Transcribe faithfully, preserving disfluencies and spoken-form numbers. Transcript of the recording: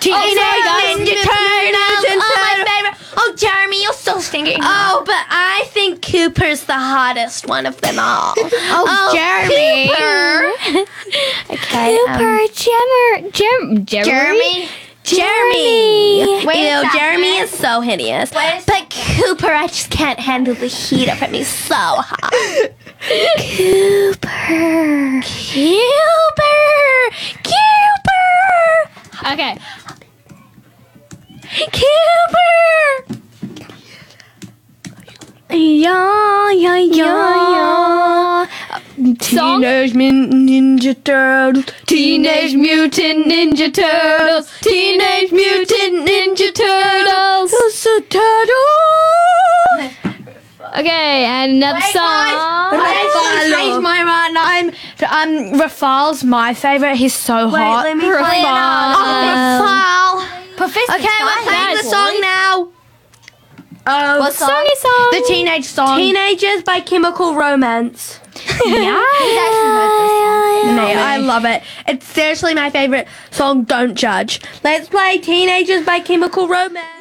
Teenage Ninja Turtles. Oh, my favorite. Oh, Jeremy, you're so stinky. Oh, but I think Cooper's the hottest one of them all. Oh, Jeremy. Cooper. Okay. Cooper, um, Jemmer, Jem, Jeremy. Jeremy. Where's Ew, that, Jeremy Fred? is so hideous. Where's But Cooper, I just can't handle the heat of him. He's so hot. Cooper. Cooper. Cooper. Okay. Cooper. Yeah, yeah, yeah, yeah. Song? Teenage Mutant Ninja Turtles. Teenage Mutant Ninja Turtles. Teenage Mutant Ninja Turtles. It's a turtle. Okay, and another Wait, song. I changed my mind. I'm um Rafal's my favorite. He's so hot. let me Rafal. play it Oh, Rafal. Professor Okay, we're Ty. playing the Yes. song now. Oh, What song? Songy song. the teenage song. Teenagers by Chemical Romance. Yeah. No, I love it. It's seriously my favorite song. Don't judge. Let's play Teenagers by Chemical Romance.